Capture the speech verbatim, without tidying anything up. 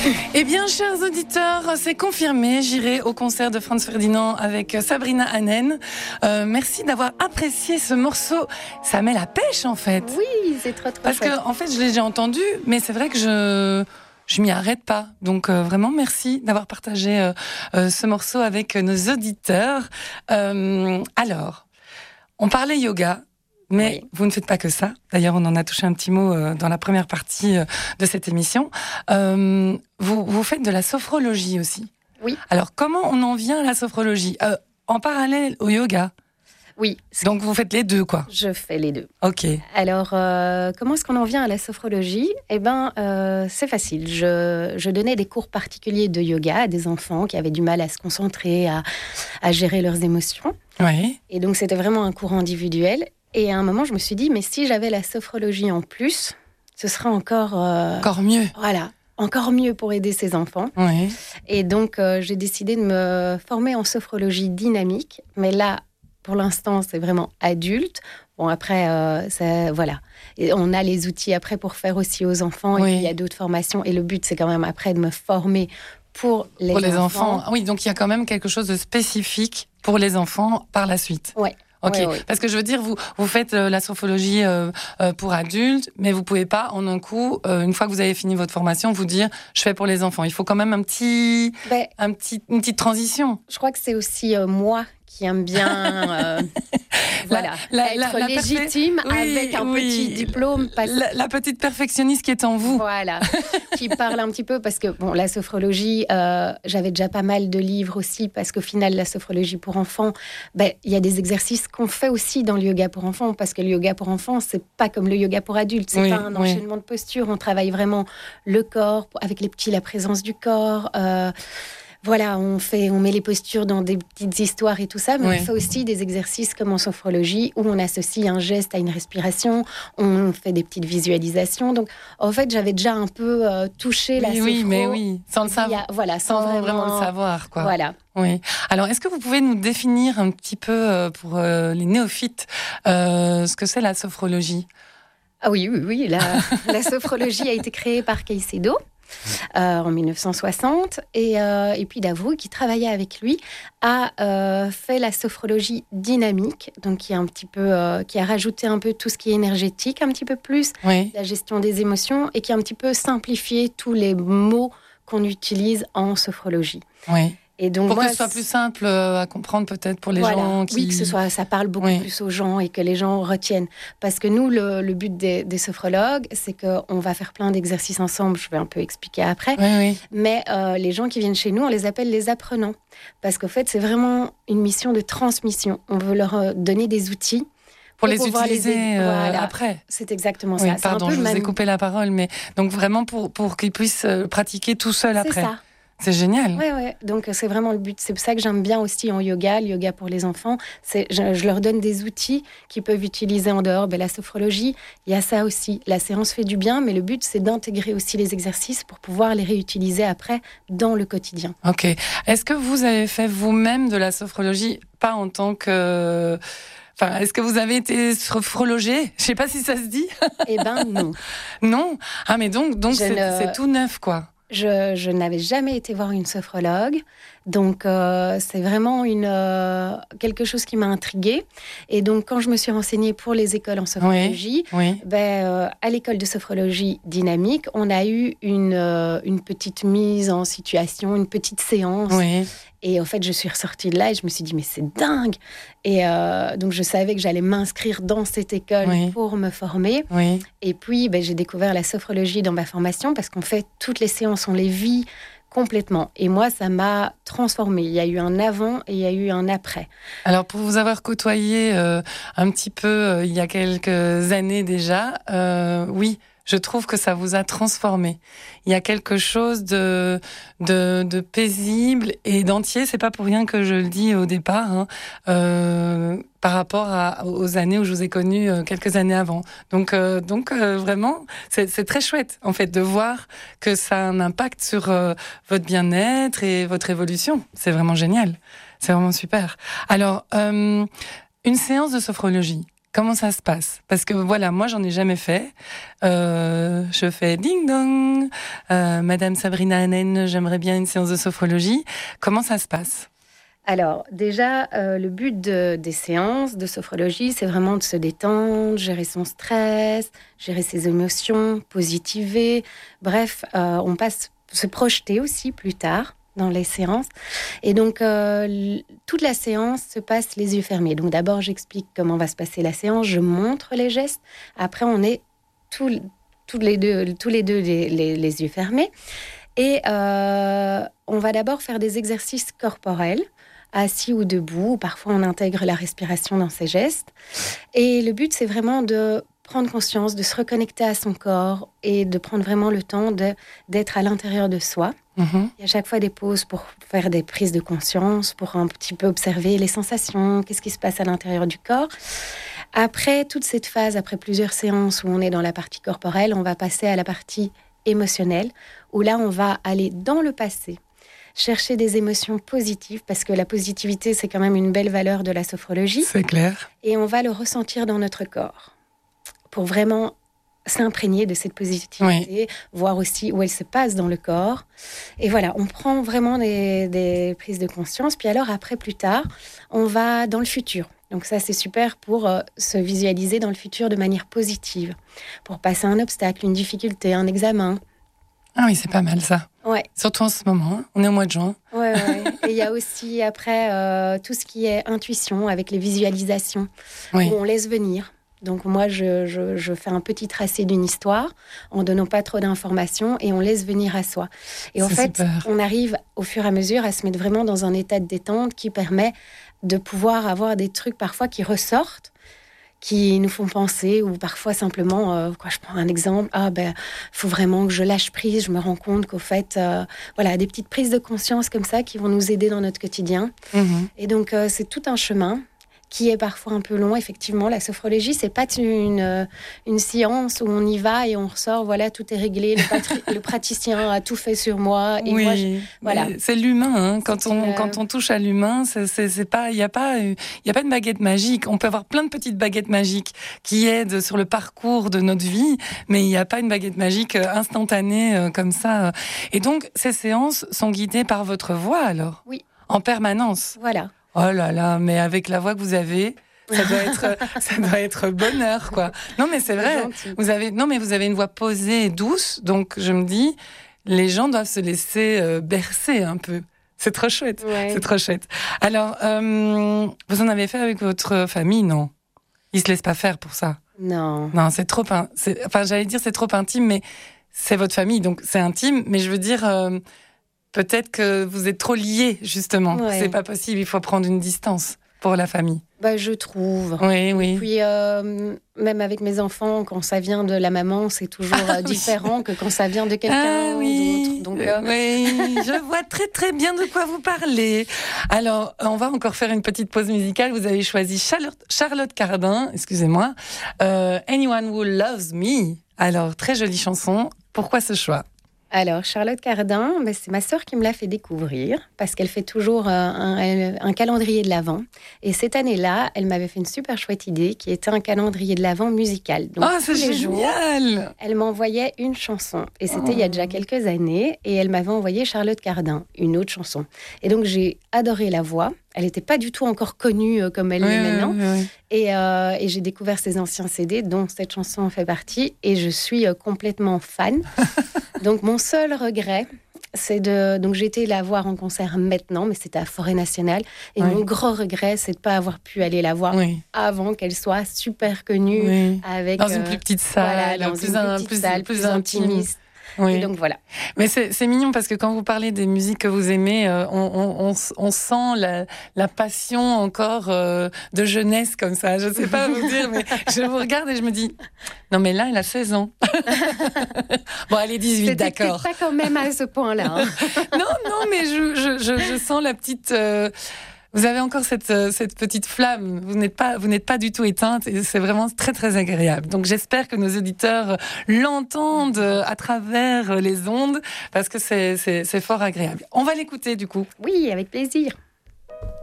Eh bien, chers auditeurs, c'est confirmé. J'irai au concert de Franz Ferdinand avec Sabrina Hannen. Euh, merci d'avoir apprécié ce morceau. Ça met la pêche, en fait. Oui, c'est trop, trop Parce chouette. que, en fait, je l'ai déjà entendu, mais c'est vrai que je... Je m'y arrête pas. Donc euh, vraiment merci d'avoir partagé euh, euh, ce morceau avec nos auditeurs. Euh, alors, on parlait yoga, mais oui. Vous ne faites pas que ça. D'ailleurs, on en a touché un petit mot euh, dans la première partie euh, de cette émission. Euh, vous, vous faites de la sophrologie aussi. Oui. Alors, comment on en vient à la sophrologie euh, en parallèle au yoga? Oui. Donc, vous faites les deux, quoi. Je fais les deux. Ok. Alors, euh, comment est-ce qu'on en vient à la sophrologie? Eh bien, euh, c'est facile. Je, je donnais des cours particuliers de yoga à des enfants qui avaient du mal à se concentrer, à, à gérer leurs émotions. Oui. Et donc, c'était vraiment un cours individuel. Et à un moment, je me suis dit, mais si j'avais la sophrologie en plus, ce serait encore... Euh, encore mieux. Voilà. Encore mieux pour aider ces enfants. Oui. Et donc, euh, j'ai décidé de me former en sophrologie dynamique. Mais là, pour l'instant, c'est vraiment adulte. Bon, après, euh, ça, voilà. Et on a les outils après pour faire aussi aux enfants. Oui. Et puis, il y a d'autres formations. Et le but, c'est quand même après de me former pour les pour les enfants. enfants. Oui, donc il y a quand même quelque chose de spécifique pour les enfants par la suite. Oui. Ok, oui, oui. Parce que je veux dire, vous vous faites euh, la sophrologie euh, euh, pour adultes, mais vous pouvez pas en un coup, euh, une fois que vous avez fini votre formation, vous dire je fais pour les enfants. Il faut quand même un petit, ben, un petit, une petite transition. Je crois que c'est aussi euh, moi qui aime bien, euh, voilà, la, être la, la légitime perfec... oui, avec un oui. petit diplôme. Parce... La, la petite perfectionniste qui est en vous. Voilà, qui parle un petit peu parce que bon, la sophrologie, euh, j'avais déjà pas mal de livres aussi parce qu'au final, la sophrologie pour enfants, ben il y a des exercices qu'on fait aussi dans le yoga pour enfants parce que le yoga pour enfants, c'est pas comme le yoga pour adultes, c'est oui, pas un oui. enchaînement de postures. On travaille vraiment le corps avec les petits, la présence du corps. Euh, Voilà, on fait, on met les postures dans des petites histoires et tout ça, mais oui. on fait aussi des exercices comme en sophrologie où on associe un geste à une respiration, on fait des petites visualisations. Donc, en fait, j'avais déjà un peu euh, touché oui, la sophro. Oui, mais oui, sans le savoir. Voilà, sans, sans vraiment... vraiment le savoir, quoi. Voilà. Oui. Alors, est-ce que vous pouvez nous définir un petit peu euh, pour euh, les néophytes euh, ce que c'est la sophrologie? Ah oui, oui, oui. La, la sophrologie a été créée par Caicedo. Euh, en dix-neuf cent soixante et, euh, et puis Davou qui travaillait avec lui a euh, fait la sophrologie dynamique, donc qui a un petit peu euh, qui a rajouté un peu tout ce qui est énergétique un petit peu plus, oui. la gestion des émotions et qui a un petit peu simplifié tous les mots qu'on utilise en sophrologie. Oui. Et donc pour moi, que ce soit plus simple à comprendre peut-être pour les voilà. gens qui... Oui, que ce soit, ça parle beaucoup oui. plus aux gens et que les gens retiennent. Parce que nous, le, le but des, des sophrologues, c'est qu'on va faire plein d'exercices ensemble, je vais un peu expliquer après. Oui, oui. Mais euh, les gens qui viennent chez nous, on les appelle les apprenants. Parce qu'en fait, c'est vraiment une mission de transmission. On veut leur donner des outils. Pour, pour les utiliser les... Euh, voilà. après. C'est exactement oui, ça. Pardon, c'est un peu je vous même... ai coupé la parole, mais donc vraiment pour, pour qu'ils puissent pratiquer tout seuls après. C'est ça. C'est génial. Oui, oui. Donc, c'est vraiment le but. C'est pour ça que j'aime bien aussi en yoga, le yoga pour les enfants. C'est, je, je leur donne des outils qu'ils peuvent utiliser en dehors. Ben, la sophrologie, il y a ça aussi. La séance fait du bien, mais le but, c'est d'intégrer aussi les exercices pour pouvoir les réutiliser après dans le quotidien. Ok. Est-ce que vous avez fait vous-même de la sophrologie, pas en tant que... Enfin, est-ce que vous avez été sophrologé ? Je ne sais pas si ça se dit. Eh ben non. Non ? Ah, mais donc, donc c'est, ne... c'est tout neuf, quoi. Je, je n'avais jamais été voir une sophrologue, donc euh, c'est vraiment une, euh, quelque chose qui m'a intriguée. Et donc, quand je me suis renseignée pour les écoles en sophrologie, oui, oui. Ben, euh, à l'école de sophrologie dynamique, on a eu une, euh, une petite mise en situation, une petite séance. Oui. Et en fait, je suis ressortie de là et je me suis dit, mais c'est dingue. Et euh, donc, je savais que j'allais m'inscrire dans cette école oui. pour me former. Oui. Et puis, ben, j'ai découvert la sophrologie dans ma formation parce qu'en fait, toutes les séances, on les vit complètement. Et moi, ça m'a transformée. Il y a eu un avant et il y a eu un après. Alors, pour vous avoir côtoyé euh, un petit peu euh, il y a quelques années déjà, euh, oui, je trouve que ça vous a transformé. Il y a quelque chose de, de, de paisible et d'entier. C'est pas pour rien que je le dis au départ, hein, euh, par rapport à, aux années où je vous ai connu euh, quelques années avant. Donc, euh, donc euh, vraiment, c'est, c'est très chouette en fait de voir que ça a un impact sur euh, votre bien-être et votre évolution. C'est vraiment génial. C'est vraiment super. Alors, euh, une séance de sophrologie. Comment ça se passe? Parce que voilà, moi, j'en ai jamais fait. Euh, je fais ding-dong. Euh, Madame Sabrina Hanen, j'aimerais bien une séance de sophrologie. Comment ça se passe? Alors, déjà, euh, le but de, des séances de sophrologie, c'est vraiment de se détendre, gérer son stress, gérer ses émotions, positiver. Bref, euh, on passe se projeter aussi plus tard dans les séances. Et donc, euh, l- toute la séance se passe les yeux fermés. Donc, d'abord, j'explique comment va se passer la séance, je montre les gestes. Après, on est tous, tous les deux, tous les, deux les, les, les yeux fermés. Et euh, on va d'abord faire des exercices corporels, assis ou debout. Parfois, on intègre la respiration dans ces gestes. Et le but, c'est vraiment de prendre conscience, de se reconnecter à son corps et de prendre vraiment le temps de, d'être à l'intérieur de soi. Mmh. Il y a à chaque fois des pauses pour faire des prises de conscience, pour un petit peu observer les sensations, qu'est-ce qui se passe à l'intérieur du corps. Après toute cette phase, après plusieurs séances où on est dans la partie corporelle, on va passer à la partie émotionnelle, où là, on va aller dans le passé, chercher des émotions positives, parce que la positivité, c'est quand même une belle valeur de la sophrologie. C'est clair. Et on va le ressentir dans notre corps, pour vraiment s'imprégner de cette positivité, oui. Voir aussi où elle se passe dans le corps. Et voilà, on prend vraiment des, des prises de conscience. Puis alors, après, plus tard, on va dans le futur. Donc ça, c'est super pour euh, se visualiser dans le futur de manière positive, pour passer un obstacle, une difficulté, un examen. Ah oui, c'est pas mal ça. Ouais. Surtout en ce moment, hein. On est au mois de juin. Ouais, ouais. Et il y a aussi après euh, tout ce qui est intuition avec les visualisations, oui. Où on laisse venir. Donc moi, je, je, je fais un petit tracé d'une histoire en donnant pas trop d'informations et on laisse venir à soi. Et en c'est fait, super. On arrive au fur et à mesure à se mettre vraiment dans un état de détente qui permet de pouvoir avoir des trucs parfois qui ressortent, qui nous font penser, ou parfois simplement, euh, quoi, je prends un exemple, ah ben, faut vraiment que je lâche prise, je me rends compte qu'au fait, euh, voilà, des petites prises de conscience comme ça qui vont nous aider dans notre quotidien. Mmh. Et donc, euh, c'est tout un chemin qui est parfois un peu long, effectivement. La sophrologie, c'est pas une, une science où on y va et on ressort, voilà, tout est réglé, le, patri- le praticien a tout fait sur moi. Et oui, moi, je, voilà. C'est l'humain, hein. Quand, on, une... quand on touche à l'humain, c'est, c'est, c'est pas, il n'y a, pas, y a pas de baguette magique. On peut avoir plein de petites baguettes magiques qui aident sur le parcours de notre vie, mais il n'y a pas une baguette magique instantanée euh, comme ça. Et donc, ces séances sont guidées par votre voix, alors ? Oui. En permanence ? Voilà. Oh là là, mais avec la voix que vous avez, ça doit être, ça doit être bonheur, quoi. Non, mais c'est vrai. C'est vous avez, non, mais vous avez une voix posée et douce, donc je me dis, les gens doivent se laisser euh, bercer un peu. C'est trop chouette. Ouais. C'est trop chouette. Alors, euh, vous en avez fait avec votre famille, non ? Ils se laissent pas faire pour ça. Non. Non, c'est trop, in... c'est... enfin, j'allais dire c'est trop intime, mais c'est votre famille, donc c'est intime. Mais je veux dire. Euh, Peut-être que vous êtes trop liés, justement. Ouais. C'est pas possible, il faut prendre une distance pour la famille. Bah, je trouve. Oui, oui. Et puis, euh, même avec mes enfants, quand ça vient de la maman, c'est toujours ah, différent oui. que quand ça vient de quelqu'un ah, oui. d'autre. Donc, euh... Oui, je vois très très bien de quoi vous parlez. Alors, on va encore faire une petite pause musicale. Vous avez choisi Charlotte, Charlotte Cardin, excusez-moi, euh, Anyone Who Loves Me. Alors, très jolie chanson. Pourquoi ce choix ? Alors, Charlotte Cardin, ben, c'est ma sœur qui me l'a fait découvrir parce qu'elle fait toujours euh, un, un calendrier de l'Avent. Et cette année-là, elle m'avait fait une super chouette idée qui était un calendrier de l'Avent musical. Donc, oh, c'est tous les génial jours, elle m'envoyait une chanson. Et c'était oh. il y a déjà quelques années. Et elle m'avait envoyé Charlotte Cardin, une autre chanson. Et donc, j'ai adoré la voix. Elle n'était pas du tout encore connue euh, comme elle oui, l'est maintenant. Oui, oui. Et, euh, et j'ai découvert ses anciens C D, dont cette chanson en fait partie. Et je suis euh, complètement fan. Donc, mon seul regret, c'est de... Donc, j'ai été la voir en concert maintenant, mais c'était à Forêt Nationale. Et oui. Mon gros regret, c'est de ne pas avoir pu aller la voir oui. avant qu'elle soit super connue. Oui. Avec, dans une plus petite salle, voilà, dans plus, une un, plus, plus, salle, plus, plus intimiste. Oui. Et donc voilà. Mais c'est, c'est mignon parce que quand vous parlez des musiques que vous aimez, euh, on, on, on, on sent la, la passion encore euh, de jeunesse comme ça. Je ne sais pas vous dire, mais je vous regarde et je me dis, non mais là, elle a seize ans. Bon, elle est dix-huit, c'était d'accord. C'était pas quand même à ce point-là. Hein. non, non, mais je, je, je, je sens la petite... Euh, Vous avez encore cette, cette petite flamme. Vous n'êtes pas, vous n'êtes pas du tout éteinte et c'est vraiment très, très agréable. Donc, j'espère que nos auditeurs l'entendent à travers les ondes parce que c'est, c'est, c'est fort agréable. On va l'écouter, du coup. Oui, avec plaisir.